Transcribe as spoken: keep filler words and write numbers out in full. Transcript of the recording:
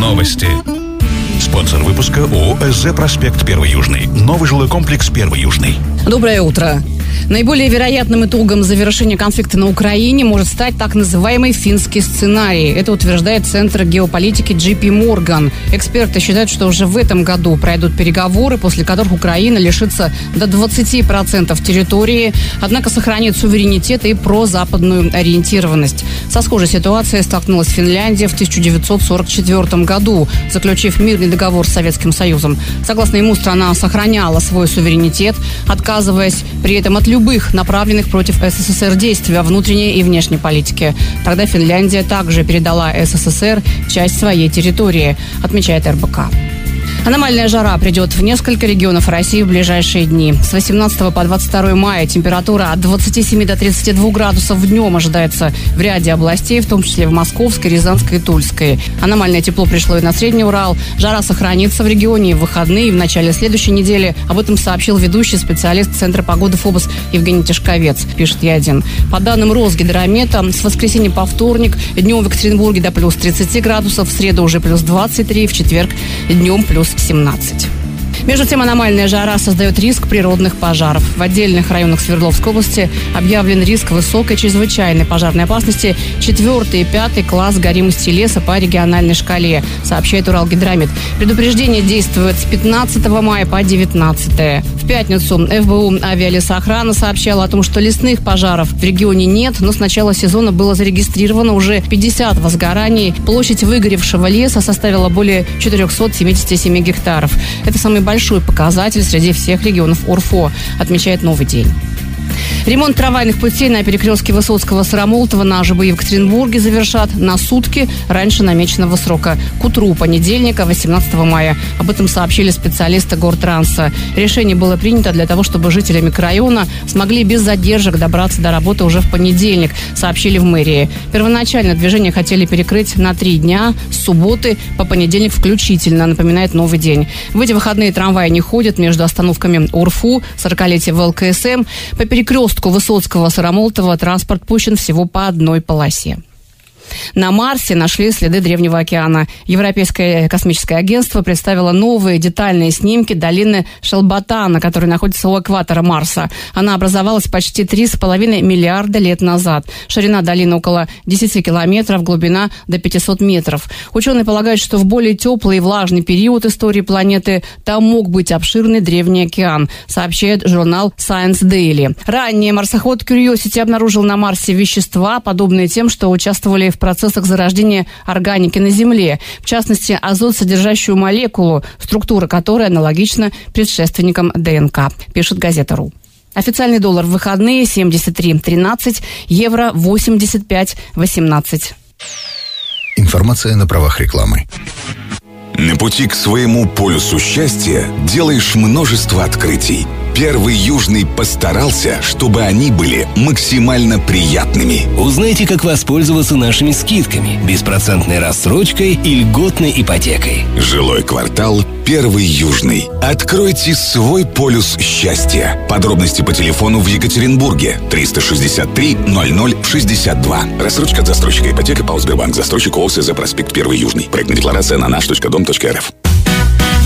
Новости. Спонсор выпуска ООО «СЗ Проспект Первый Южный». Новый жилой комплекс Первый Южный. Доброе утро. Наиболее вероятным итогом завершения конфликта на Украине может стать так называемый финский сценарий. Это утверждает Центр геополитики джей пи Morgan. Эксперты считают, что уже в этом году пройдут переговоры, после которых Украина лишится до двадцати процентов территории, однако сохранит суверенитет и прозападную ориентированность. Со схожей ситуацией столкнулась Финляндия в тысяча девятьсот сорок четвёртом году, заключив мирный договор с Советским Союзом. Согласно ему, страна сохраняла свой суверенитет, отказываясь при этом от любых направленных против СССР действий во внутренней и внешней политике. Тогда Финляндия также передала СССР часть своей территории, отмечает эр бэ ка. Аномальная жара придет в несколько регионов России в ближайшие дни. С восемнадцатого по двадцать второе мая температура от двадцати семи до тридцати двух градусов днем ожидается в ряде областей, в том числе в Московской, Рязанской и Тульской. Аномальное тепло пришло и на Средний Урал. Жара сохранится в регионе и в выходные, и в начале следующей недели. Об этом сообщил ведущий специалист Центра погоды ФОБОС Евгений Тишковец, пишет Я один. По данным Росгидромета, с воскресенья по вторник днем в Екатеринбурге до плюс тридцати градусов, в среду уже плюс двадцать три, в четверг днем плюс семнадцать. Между тем, аномальная жара создает риск природных пожаров. В отдельных районах Свердловской области объявлен риск высокой чрезвычайной пожарной опасности четвертый и пятый класс горимости леса по региональной шкале, сообщает Уралгидромет. Предупреждение действует с пятнадцатого мая по девятнадцатое. В пятницу эф бэ у «Авиалесоохрана» сообщала о том, что лесных пожаров в регионе нет, но с начала сезона было зарегистрировано уже пятьдесят возгораний. Площадь выгоревшего леса составила более четырехсот семидесяти семи гектаров. Это самый большой показатель среди всех регионов ОРФО, отмечает «Новый день». Ремонт трамвайных путей на перекрестке Высоцкого-Сарамолтова на ЖБ в Екатеринбурге завершат на сутки раньше намеченного срока, к утру понедельника, восемнадцатого мая. Об этом сообщили специалисты Гортранса. Решение было принято для того, чтобы жители микрорайона смогли без задержек добраться до работы уже в понедельник, сообщили в мэрии. Первоначально движение хотели перекрыть на три дня, с субботы по понедельник включительно, напоминает «Новый день». В эти выходные трамваи не ходят между остановками УРФУ, сорокалетие вэ эл ка эс эм. По перекрестку Высоцкого-Сарамолтова транспорт пущен всего по одной полосе. На Марсе нашли следы древнего океана. Европейское космическое агентство представило новые детальные снимки долины Шелботана, которая находится у экватора Марса. Она образовалась почти три с половиной миллиарда лет назад. Ширина долины около десяти километров, глубина до пятисот метров. Ученые полагают, что в более теплый и влажный период истории планеты там мог быть обширный древний океан, сообщает журнал Science Daily. Ранее марсоход Curiosity обнаружил на Марсе вещества, подобные тем, что участвовали в процессах зарождения органики на Земле, в частности, азот, содержащую молекулу, структура которой аналогична предшественникам дэ эн ка, пишет газета РУ. Официальный доллар в выходные семьдесят три тринадцать, евро восемьдесят пять восемнадцать. Информация на правах рекламы. На пути к своему полюсу счастья делаешь множество открытий. Первый Южный постарался, чтобы они были максимально приятными. Узнайте, как воспользоваться нашими скидками, беспроцентной рассрочкой и льготной ипотекой. Жилой квартал Первый Южный. Откройте свой полюс счастья. Подробности по телефону в Екатеринбурге триста шестьдесят три ноль ноль шестьдесят два. Рассрочка от застройщика ипотека ПАО Сбербанк. Застройщик ООО «СЗ Проспект Первый Южный». Проектная декларация на наш точка дом точка эр эф.